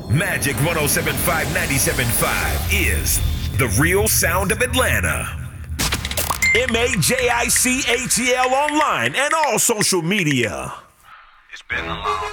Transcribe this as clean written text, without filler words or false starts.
Magic 107.5, 97.5 is the real sound of Atlanta. MAJICATL online and all social media. It's been a long